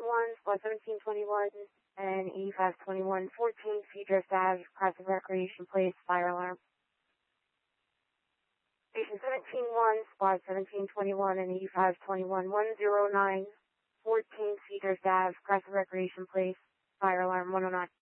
Squad 1721, and 8521, 14 Seadrift Ave, Classic Recreation Place, fire alarm. Station 171, Squad 1721, and 8521, 109, 14 Seadrift Ave, Classic Recreation Place, fire alarm 109.